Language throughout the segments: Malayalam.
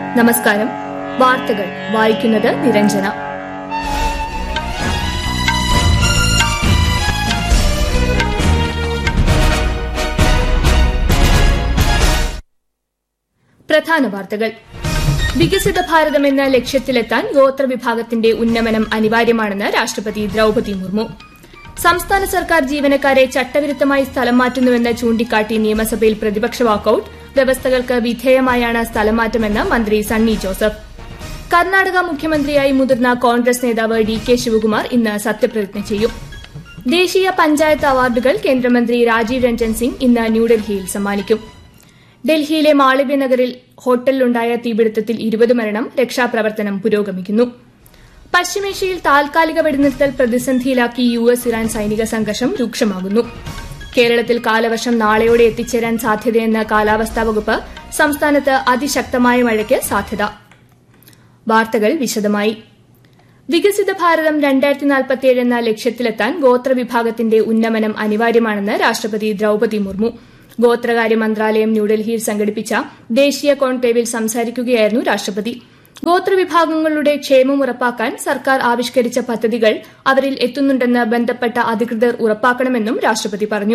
നമസ്കാരം. വാർത്തകൾ വായിക്കുന്നത് നിരഞ്ജന. പ്രധാന വാർത്തകൾ. വികസിത ഭാരതമെന്ന ലക്ഷ്യത്തിലെത്താൻ ഗോത്രവിഭാഗത്തിന്റെ ഉന്നമനം അനിവാര്യമാണെന്ന് രാഷ്ട്രപതി ദ്രൌപദി മുർമു. സംസ്ഥാന സർക്കാർ ജീവനക്കാരെ ചട്ടവിരുദ്ധമായി സ്ഥലം മാറ്റുന്നുവെന്ന് ചൂണ്ടിക്കാട്ടി നിയമസഭയിൽ പ്രതിപക്ഷ വാക്കൌട്ട്. വ്യവസ്ഥകൾക്ക് വിധേയമായാണ് സ്ഥലം മാറ്റമെന്ന് മന്ത്രി സണ്ണി ജോസഫ്. കർണാടക മുഖ്യമന്ത്രിയായി മുതിർന്ന കോൺഗ്രസ് നേതാവ് ഡി.കെ. ശിവകുമാർ ഇന്ന് സത്യപ്രതിജ്ഞ ചെയ്യും. ദേശീയ പഞ്ചായത്ത് അവാർഡുകൾ കേന്ദ്രമന്ത്രി രാജീവ് രഞ്ജൻ സിംഗ് ഇന്ന് ന്യൂഡൽഹിയിൽ സമ്മാനിക്കും. ഡൽഹിയിലെ മാളവ്യ നഗറിൽ ഹോട്ടലിലുണ്ടായ തീപിടുത്തത്തിൽ 20 മരണം. രക്ഷാപ്രവർത്തനം പുരോഗമിക്കുന്നു. പശ്ചിമേഷ്യയിൽ താൽക്കാലിക വെടിനിർത്തൽ പ്രതിസന്ധിയിലാക്കി US ഇറാൻ സൈനിക സംഘർഷം രൂക്ഷമാകുന്നു. കേരളത്തിൽ കാലവർഷം നാളെയോടെ എത്തിച്ചേരാൻ സാധ്യതയെന്ന് കാലാവസ്ഥാ വകുപ്പ്. സംസ്ഥാനത്ത് അതിശക്തമായ മഴയ്ക്ക് സാധ്യത. വാർത്തകൾ വിശദമായി. വികസിത ഭാരതം 2047 എന്ന ലക്ഷ്യത്തിലെത്താൻ ഗോത്രവിഭാഗത്തിന്റെ ഉന്നമനം അനിവാര്യമാണെന്ന് രാഷ്ട്രപതി ദ്രൌപദി മുർമു. ഗോത്രകാര്യ മന്ത്രാലയം ന്യൂഡൽഹിയിൽ സംഘടിപ്പിച്ച ദേശീയ കോൺക്ലേവിൽ സംസാരിക്കുകയായിരുന്നു രാഷ്ട്രപതി. ഗോത്രവിഭാഗങ്ങളുടെ ക്ഷേമം ഉറപ്പാക്കാൻ സർക്കാർ ആവിഷ്കരിച്ച പദ്ധതികൾ അവരിൽ എത്തുന്നുണ്ടെന്ന് ബന്ധപ്പെട്ട അധികൃതർ ഉറപ്പാക്കണമെന്നും രാഷ്ട്രപതി പറഞ്ഞു.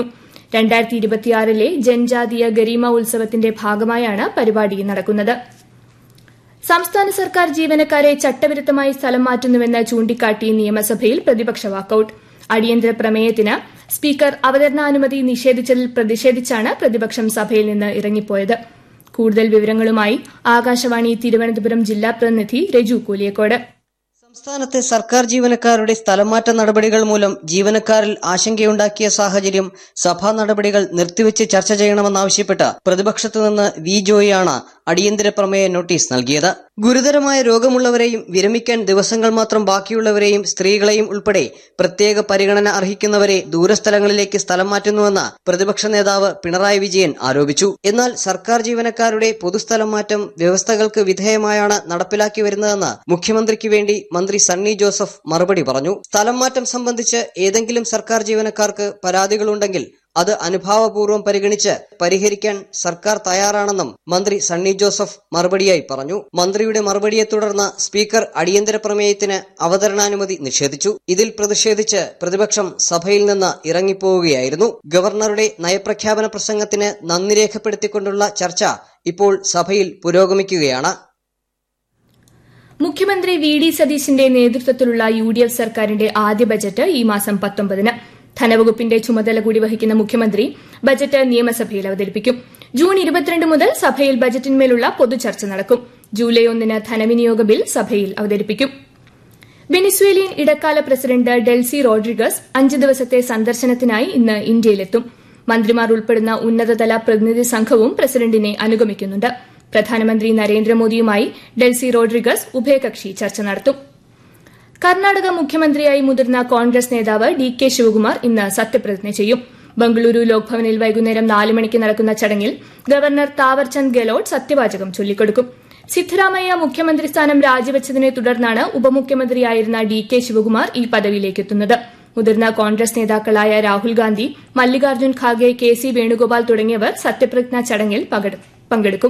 2026 ജൻജാതീയ ഗരീമ ഉത്സവത്തിന്റെ ഭാഗമായാണ് പരിപാടി നടക്കുന്നത്. സംസ്ഥാന സർക്കാർ ജീവനക്കാരെ ചട്ടവിരുദ്ധമായി സ്ഥലം മാറ്റുന്നുവെന്ന് ചൂണ്ടിക്കാട്ടി നിയമസഭയിൽ പ്രതിപക്ഷ വാക്കൌട്ട്. അടിയന്തര പ്രമേയത്തിന് സ്പീക്കർ അവതരണാനുമതി നിഷേധിച്ചതിൽ പ്രതിഷേധിച്ചാണ് പ്രതിപക്ഷം സഭയിൽ നിന്ന് ഇറങ്ങിപ്പോയത്. കൂടുതൽ വിവരങ്ങളുമായി ആകാശവാണി തിരുവനന്തപുരം ജില്ലാ പ്രതിനിധി രജു കൂലിയക്കോട്. സംസ്ഥാനത്തെ സർക്കാർ ജീവനക്കാരുടെ സ്ഥലംമാറ്റ നടപടികൾ മൂലം ജീവനക്കാരിൽ ആശങ്കയുണ്ടാക്കിയ സാഹചര്യം സഭാ നടപടികൾ നിർത്തിവെച്ച് ചർച്ച ചെയ്യണമെന്നാവശ്യപ്പെട്ട് പ്രതിപക്ഷത്തു നിന്ന് വി ജോയിയാണ് അടിയന്തര പ്രമേയ നോട്ടീസ് നൽകിയത്. ഗുരുതരമായ രോഗമുള്ളവരെയും വിരമിക്കാൻ ദിവസങ്ങൾ മാത്രം ബാക്കിയുള്ളവരെയും സ്ത്രീകളെയും ഉൾപ്പെടെ പ്രത്യേക പരിഗണന അർഹിക്കുന്നവരെ ദൂരസ്ഥലങ്ങളിലേക്ക് സ്ഥലം മാറ്റുന്നുവെന്ന് പ്രതിപക്ഷ നേതാവ് പിണറായി വിജയൻ ആരോപിച്ചു. എന്നാൽ സർക്കാർ ജീവനക്കാരുടെ പൊതുസ്ഥലം മാറ്റം വ്യവസ്ഥകൾക്ക് വിധേയമായാണ് നടപ്പിലാക്കി വരുന്നതെന്ന് മുഖ്യമന്ത്രിക്ക് വേണ്ടി മന്ത്രി സണ്ണി ജോസഫ് മറുപടി പറഞ്ഞു. സ്ഥലം മാറ്റം സംബന്ധിച്ച് ഏതെങ്കിലും സർക്കാർ ജീവനക്കാർക്ക് പരാതികളുണ്ടെങ്കിൽ അത് അനുഭാവപൂർവ്വം പരിഗണിച്ച് പരിഹരിക്കാൻ സർക്കാർ തയ്യാറാണെന്നും മന്ത്രി സണ്ണി ജോസഫ് മറുപടിയായി പറഞ്ഞു. മന്ത്രിയുടെ മറുപടിയെ തുടർന്ന് സ്പീക്കർ അടിയന്തര പ്രമേയത്തിന് അവതരണാനുമതി നിഷേധിച്ചു. ഇതിൽ പ്രതിഷേധിച്ച് പ്രതിപക്ഷം സഭയിൽ നിന്ന് ഇറങ്ങിപ്പോവുകയായിരുന്നു. ഗവർണറുടെ നയപ്രഖ്യാപന പ്രസംഗത്തിന് നന്ദി രേഖപ്പെടുത്തിക്കൊണ്ടുള്ള ചർച്ച ഇപ്പോൾ സഭയിൽ പുരോഗമിക്കുകയാണ്. മുഖ്യമന്ത്രി വി.ഡി. സതീശന്റെ നേതൃത്വത്തിലുള്ള UDF സർക്കാരിന്റെ ആദ്യ ബജറ്റ് ഈ മാസം 19-ന്. ധനവകുപ്പിന്റെ ചുമതല കൂടി വഹിക്കുന്ന മുഖ്യമന്ത്രി ബജറ്റ് നിയമസഭയിൽ അവതരിപ്പിക്കും. ജൂൺ 22 മുതൽ സഭയിൽ ബജറ്റിന്മേലുള്ള പൊതുചർച്ച നടക്കും. ജൂലൈ 1-ന് ധനവിനിയോഗ ബിൽ സഭയിൽ അവതരിപ്പിക്കും. വെനിസ്വേലിയൻ ഇടക്കാല പ്രസിഡന്റ് ഡെൽസി റോഡ്രിഗസ് 5 ദിവസത്തെ സന്ദർശനത്തിനായി ഇന്ന് ഇന്ത്യയിലെത്തും. മന്ത്രിമാർ ഉൾപ്പെടുന്ന ഉന്നതതല പ്രതിനിധി സംഘവും പ്രസിഡന്റിനെ അനുഗമിക്കുന്നുണ്ട്. പ്രധാനമന്ത്രി നരേന്ദ്രമോദിയുമായി ഡെൽസി റോഡ്രിഗസ് ഉഭയകക്ഷി ചർച്ച നടത്തും. കർണാടക മുഖ്യമന്ത്രിയായി മുതിർന്ന കോൺഗ്രസ് നേതാവ് ഡി.കെ. ശിവകുമാർ ഇന്ന് സത്യപ്രതിജ്ഞ ചെയ്യും. ബംഗളൂരു ലോക്ഭവനിൽ വൈകുന്നേരം 4 മണിക്ക് നടക്കുന്ന ചടങ്ങിൽ ഗവർണർ താവർചന്ദ് ഗെഹ്ലോട്ട് സത്യവാചകം ചൊല്ലിക്കൊടുക്കും. സിദ്ധരാമയ്യ മുഖ്യമന്ത്രി സ്ഥാനം രാജിവെച്ചതിനെ തുടർന്നാണ് ഉപമുഖ്യമന്ത്രിയായിരുന്ന ഡി.കെ. ശിവകുമാർ ഈ പദവിയിലേക്കെത്തുന്നത്. മുതിർന്ന കോൺഗ്രസ് നേതാക്കളായ രാഹുൽ ഗാന്ധി, മല്ലികാർജ്ജുൻ ഖാർഗെ, കെ.സി. വേണുഗോപാൽ തുടങ്ങിയവർ സത്യപ്രതിജ്ഞാ ചടങ്ങിൽ പങ്കെടുക്കും.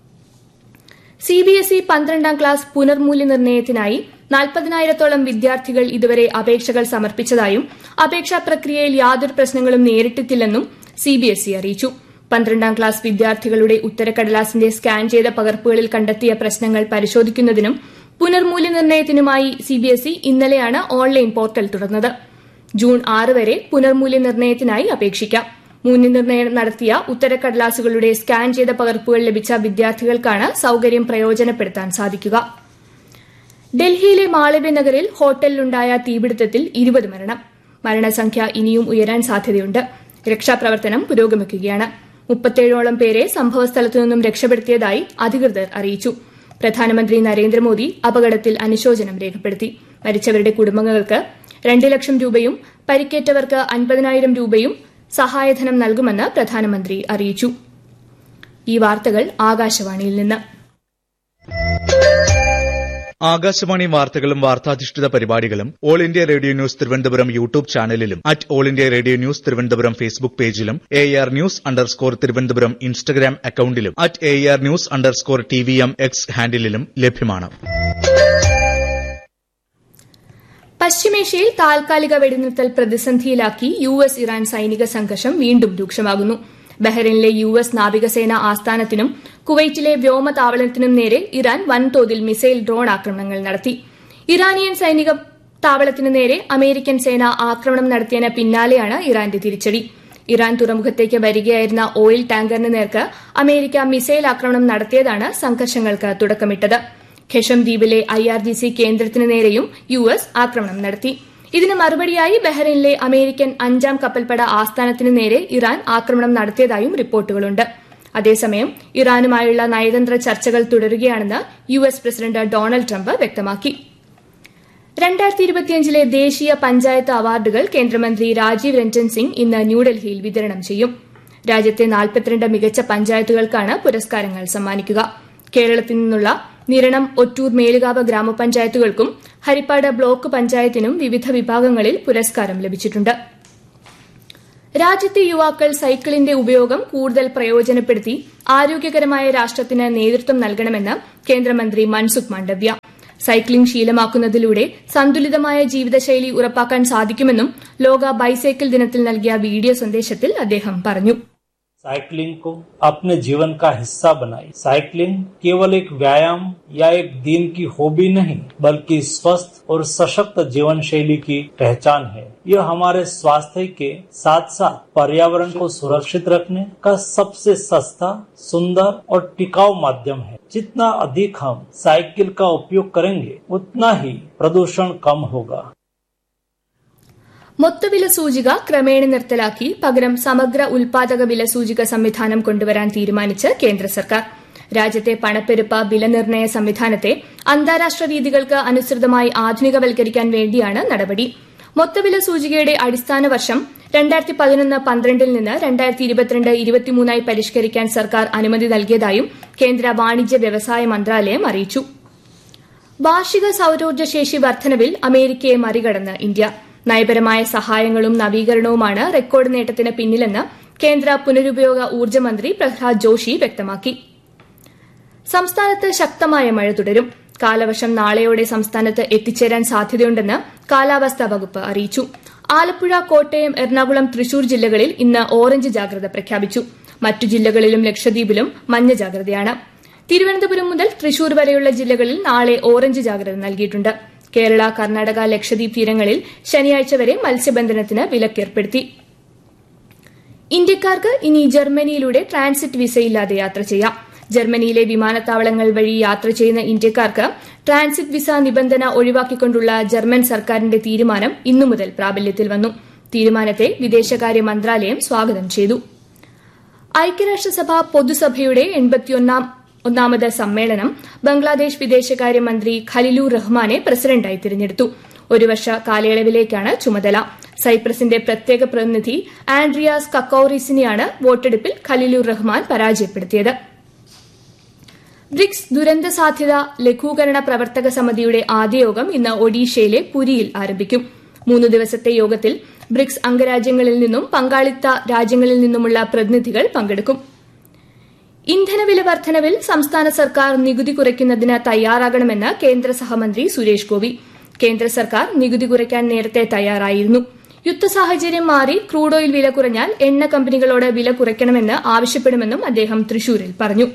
CBSE 12ാം ക്ലാസ് പുനർമൂല്യനിർണ്ണയത്തിനായി 40,000-ഓളം വിദ്യാർത്ഥികൾ ഇതുവരെ അപേക്ഷകൾ സമർപ്പിച്ചതായും അപേക്ഷാ പ്രക്രിയയിൽ യാതൊരു പ്രശ്നങ്ങളും നേരിട്ടിട്ടില്ലെന്നും CBSE അറിയിച്ചു. 12ാം ക്ലാസ് വിദ്യാർത്ഥികളുടെ ഉത്തരക്കടലാസിന്റെ സ്കാൻ ചെയ്ത പകർപ്പുകളിൽ കണ്ടെത്തിയ പ്രശ്നങ്ങൾ പരിശോധിക്കുന്നതിനും പുനർമൂല്യനിർണ്ണയത്തിനുമായി CBSE ഇന്നലെയാണ് ഓൺലൈൻ പോർട്ടൽ തുറന്നത്. ജൂൺ 6 വരെ പുനർമൂല്യനിർണ്ണയത്തിനായി അപേക്ഷിക്കാം. മൂല്യനിർണ്ണയം നടത്തിയ ഉത്തരക്കടലാസുകളുടെ സ്കാൻ ചെയ്ത പകർപ്പുകൾ ലഭിച്ച വിദ്യാർത്ഥികൾക്കാണ് സൌകര്യം പ്രയോജനപ്പെടുത്താൻ സാധിക്കുക. ഡൽഹിയിലെ മാളവ്യ നഗറിൽ ഹോട്ടലിലുണ്ടായ തീപിടുത്തത്തിൽ 20 മരണം. മരണസംഖ്യ ഇനിയും ഉയരാൻ സാധ്യതയുണ്ട്. രക്ഷാപ്രവർത്തനം പുരോഗമിക്കുകയാണ്. 37ഓളം പേരെ സംഭവസ്ഥലത്തു നിന്നും രക്ഷപ്പെടുത്തിയതായി അധികൃതർ അറിയിച്ചു. പ്രധാനമന്ത്രി നരേന്ദ്രമോദി അപകടത്തിൽ അനുശോചനം രേഖപ്പെടുത്തി. മരിച്ചവരുടെ കുടുംബങ്ങൾക്ക് 2 ലക്ഷം രൂപയും പരിക്കേറ്റവർക്ക് 50,000 രൂപയും സഹായധനം നൽകുമെന്ന് പ്രധാനമന്ത്രി അറിയിച്ചു. ഈ വാർത്തകൾ ആകാശവാണിയിൽ നിന്ന്. ആകാശവാണി വാർത്തകളും വാർത്താധിഷ്ഠിത പരിപാടികളും all India radio news Thiruvananthapuram YouTube ചാനലിലും @all India radio news Thiruvananthapuram Facebook പേജിലും AR News_ തിരുവനന്തപുരം ഇൻസ്റ്റഗ്രാം അക്കൌണ്ടിലും @AR News_TVM X ഹാൻഡിലും ലഭ്യമാണ്. പശ്ചിമേഷ്യയിൽ താൽക്കാലിക വെടിനിർത്തൽ പ്രതിസന്ധിയിലാക്കി US ഇറാൻ സൈനിക സംഘർഷം വീണ്ടും രൂക്ഷമാകുന്നു. ബഹ്റൈനിലെ US നാവികസേന ആസ്ഥാനത്തിനും കുവൈറ്റിലെ വ്യോമതാവളത്തിനും നേരെ ഇറാൻ വൻതോതിൽ മിസൈൽ ഡ്രോൺ ആക്രമണങ്ങൾ നടത്തി. ഇറാനിയൻ സൈനിക താവളത്തിനു നേരെ അമേരിക്കൻ സേന ആക്രമണം നടത്തിയതിന് പിന്നാലെയാണ് ഇറാന്റെ തിരിച്ചടി. ഇറാൻ തുറമുഖത്തേക്ക് വരികയായിരുന്ന ഓയിൽ ടാങ്കറിന് നേർക്ക് അമേരിക്ക മിസൈൽ ആക്രമണം നടത്തിയതാണ് സംഘർഷങ്ങൾക്ക് തുടക്കമിട്ടത്. ഖെഷം ദ്വീപിലെ IRGC കേന്ദ്രത്തിനു നേരെയും US ആക്രമണം നടത്തി. ഇതിന് മറുപടിയായി ബഹ്റൈനിലെ അമേരിക്കൻ 5ാം കപ്പൽപ്പട ആസ്ഥാനത്തിനു നേരെ ഇറാൻ ആക്രമണം നടത്തിയതായും റിപ്പോർട്ടുകളുണ്ട്. അതേസമയം ഇറാനുമായുള്ള നയതന്ത്ര ചർച്ചകൾ തുടരുകയാണെന്ന് US പ്രസിഡന്റ് ഡൊണാൾഡ് ട്രംപ് വ്യക്തമാക്കി. 2025 ദേശീയ പഞ്ചായത്ത് അവാർഡുകൾ കേന്ദ്രമന്ത്രി രാജീവ് രഞ്ജൻ സിംഗ് ഇന്ന് ന്യൂഡൽഹിയിൽ വിതരണം ചെയ്യും. രാജ്യത്തെ 42 മികച്ച പഞ്ചായത്തുകൾക്കാണ് പുരസ്കാരങ്ങൾ സമ്മാനിക്കുക. കേരളത്തിൽ നിന്നുള്ള നിരണം, ഒറ്റൂർ, മേലുകാവ് ഗ്രാമപഞ്ചായത്തുകൾക്കും ഹരിപ്പാട് ബ്ലോക്ക് പഞ്ചായത്തിനും വിവിധ വിഭാഗങ്ങളിൽ പുരസ്കാരം ലഭിച്ചിട്ടുണ്ട്. രാജ്യത്തെ യുവാക്കൾ സൈക്കിളിന്റെ ഉപയോഗം കൂടുതൽ പ്രയോജനപ്പെടുത്തി ആരോഗ്യകരമായ രാഷ്ട്രത്തിന് നേതൃത്വം നൽകണമെന്ന് കേന്ദ്രമന്ത്രി മൻസുഖ് മാണ്ഡവ്യ. സൈക്ലിംഗ് ശീലമാക്കുന്നതിലൂടെ സന്തുലിതമായ ജീവിതശൈലി ഉറപ്പാക്കാൻ സാധിക്കുമെന്നും ലോക ബൈസൈക്കിൾ ദിനത്തിൽ നൽകിയ വീഡിയോ സന്ദേശത്തിൽ അദ്ദേഹം പറഞ്ഞു. साइकिलिंग को अपने जीवन का हिस्सा बनाए. साइकिलिंग केवल एक व्यायाम या एक दिन की हॉबी नहीं, बल्कि स्वस्थ और सशक्त जीवन शैली की पहचान है. यह हमारे स्वास्थ्य के साथ साथ पर्यावरण को सुरक्षित रखने का सबसे सस्ता, सुंदर और टिकाऊ माध्यम है. जितना अधिक हम साइकिल का उपयोग करेंगे, उतना ही प्रदूषण कम होगा. മൊത്തവില സൂചിക ക്രമേണ നിർത്തലാക്കി പകരം സമഗ്ര ഉൽപാദക വില സൂചിക സംവിധാനം കൊണ്ടുവരാൻ തീരുമാനിച്ച് കേന്ദ്ര സർക്കാർ. രാജ്യത്തെ പണപ്പെരുപ്പ വിലനിർണ്ണയ സംവിധാനത്തെ അന്താരാഷ്ട്ര രീതികൾക്ക് അനുസൃതമായി ആധുനികവൽക്കരിക്കാൻ വേണ്ടിയാണ് നടപടി. മൊത്തവില സൂചികയുടെ അടിസ്ഥാന വർഷം 2011-12 നിന്ന് 2022-23 പരിഷ്കരിക്കാൻ സർക്കാർ അനുമതി നൽകിയതായും കേന്ദ്ര വാണിജ്യ വ്യവസായ മന്ത്രാലയം അറിയിച്ചു. വാർഷിക സൌരോർജ്ജ ശേഷി വർധനവിൽ അമേരിക്കയെ മറികടന്ന് ഇന്ത്യ. നയപരമായ സഹായങ്ങളും നവീകരണവുമാണ് റെക്കോർഡ് നേട്ടത്തിന് പിന്നിലെന്ന് കേന്ദ്ര പുനരുപയോഗ ഊർജ്ജ മന്ത്രി പ്രഹ്ലാദ് ജോഷി വ്യക്തമാക്കി. സംസ്ഥാനത്ത് ശക്തമായ മഴ തുടരും. കാലവർഷം നാളെയോടെ സംസ്ഥാനത്ത് എത്തിച്ചേരാൻ സാധ്യതയുണ്ടെന്ന് കാലാവസ്ഥാ വകുപ്പ് അറിയിച്ചു. ആലപ്പുഴ, കോട്ടയം, എറണാകുളം, തൃശൂർ ജില്ലകളിൽ ഇന്ന് ഓറഞ്ച് ജാഗ്രത പ്രഖ്യാപിച്ചു. മറ്റു ജില്ലകളിലും ലക്ഷദ്വീപിലും മഞ്ഞ ജാഗ്രതയാണ്. തിരുവനന്തപുരം മുതൽ തൃശൂർ വരെയുള്ള ജില്ലകളിൽ നാളെ ഓറഞ്ച് ജാഗ്രത നൽകിയിട്ടുണ്ട്. കേരള, കർണാടക, ലക്ഷദ്വീപ് തീരങ്ങളിൽ ശനിയാഴ്ച വരെ മത്സ്യബന്ധനത്തിന് വിലക്കേർപ്പെടുത്തി. ഇന്ത്യക്കാർക്ക് ഇനി ജർമ്മനിയിലൂടെ ട്രാൻസിറ്റ് വിസയില്ലാതെ യാത്ര ചെയ്യാം. ജർമ്മനിയിലെ വിമാനത്താവളങ്ങൾ വഴി യാത്ര ചെയ്യുന്ന ഇന്ത്യക്കാർക്ക് ട്രാൻസിറ്റ് വിസ നിബന്ധന ഒഴിവാക്കിക്കൊണ്ടുള്ള ജർമ്മൻ സർക്കാരിന്റെ തീരുമാനം ഇന്നു മുതൽ പ്രാബല്യത്തിൽ വന്നു. തീരുമാനത്തെ വിദേശകാര്യ മന്ത്രാലയം സ്വാഗതം ചെയ്തു. ഐക്യരാഷ്ട്രസഭ പൊതുസഭയുടെ 81ാമത് സമ്മേളനം ബംഗ്ലാദേശ് വിദേശകാര്യമന്ത്രി ഖലിലൂർ റഹ്മാനെ പ്രസിഡന്റായി തിരഞ്ഞെടുത്തു. ഒരു വർഷ കാലയളവിലേക്കാണ് ചുമതല. സൈപ്രസിന്റെ പ്രത്യേക പ്രതിനിധി ആൻഡ്രിയാസ് കക്കൌറീസിനെയാണ് വോട്ടെടുപ്പിൽ ഖലിലൂർ റഹ്മാൻ പരാജയപ്പെടുത്തിയത്. ബ്രിക്സ് ദുരന്ത സാധ്യത ലഘൂകരണ പ്രവർത്തക സമിതിയുടെ ആദ്യ യോഗം ഇന്ന് ഒഡീഷയിലെ പുരിയിൽ ആരംഭിക്കും. 3 ദിവസത്തെ യോഗത്തിൽ ബ്രിക്സ് അംഗരാജ്യങ്ങളിൽ നിന്നും പങ്കാളിത്ത രാജ്യങ്ങളിൽ നിന്നുമുള്ള പ്രതിനിധികൾ പങ്കെടുക്കും. ഇന്ധനവില വർധനവിൽ സംസ്ഥാന സർക്കാർ നികുതി കുറയ്ക്കുന്നതിന് തയ്യാറാകണമെന്ന് കേന്ദ്ര സഹമന്ത്രി സുരേഷ് ഗോപി. കേന്ദ്ര സർക്കാർ നികുതി കുറയ്ക്കാൻ നേരത്തെ തയ്യാറായിരുന്നു. യുദ്ധസാഹചര്യം മാറി ക്രൂഡ് ഓയിൽ വില കുറഞ്ഞാൽ എണ്ണ കമ്പനികളോട് വില കുറയ്ക്കണമെന്ന് ആവശ്യപ്പെടുമെന്നും അദ്ദേഹം തൃശൂരിൽ പറഞ്ഞു.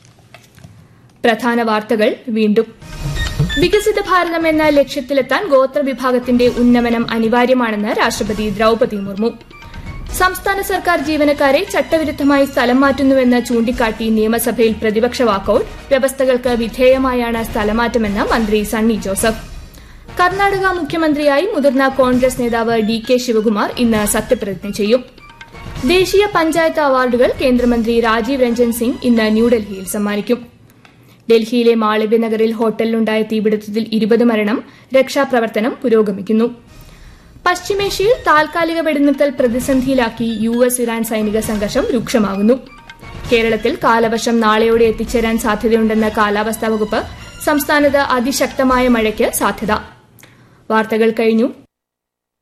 പ്രധാന വാർത്തകൾ വീണ്ടും. വികസിത ഭാരതം എന്ന ലക്ഷ്യത്തിലെത്താൻ ഗോത്രവിഭാഗത്തിന്റെ ഉന്നമനം അനിവാര്യമാണെന്ന് രാഷ്ട്രപതി ദ്രൌപദി മുർമു. സംസ്ഥാന സർക്കാർ ജീവനക്കാരെ ചട്ടവിരുദ്ധമായി സ്ഥലം മാറ്റുന്നുവെന്ന് ചൂണ്ടിക്കാട്ടി നിയമസഭയിൽ പ്രതിപക്ഷ വാക്കൌട്ട്. വ്യവസ്ഥകൾക്ക് വിധേയമായാണ് സ്ഥലമാറ്റമെന്ന് മന്ത്രി സണ്ണി ജോസഫ്. കർണാടക മുഖ്യമന്ത്രിയായി മുതിർന്ന കോൺഗ്രസ് നേതാവ് DK ശിവകുമാർ ഇന്ന് സത്യപ്രതിജ്ഞ ചെയ്യും. ദേശീയ പഞ്ചായത്ത് അവാർഡുകൾ കേന്ദ്രമന്ത്രി രാജീവ് രഞ്ജൻ സിംഗ് ഇന്ന് ന്യൂഡൽഹിയിൽ സമ്മാനിക്കും. ഡൽഹിയിലെ മാളവ്യനഗറിൽ ഹോട്ടലിലുണ്ടായ തീപിടുത്തത്തിൽ 20 മരണം. രക്ഷാപ്രവർത്തനം പുരോഗമിക്കുന്നു. പശ്ചിമേഷ്യയിൽ താൽക്കാലിക വെടിനിർത്തൽ പ്രതിസന്ധിയിലാക്കി US ഇറാൻ സൈനിക സംഘർഷം രൂക്ഷമാകുന്നു. കേരളത്തിൽ കാലവർഷം നാളെയോടെ എത്തിച്ചേരാൻ സാധ്യതയുണ്ടെന്ന് കാലാവസ്ഥാ വകുപ്പ്. സംസ്ഥാനത്ത് അതിശക്തമായ മഴയ്ക്ക് സാധ്യത. വാർത്തകൾ കഴിഞ്ഞു.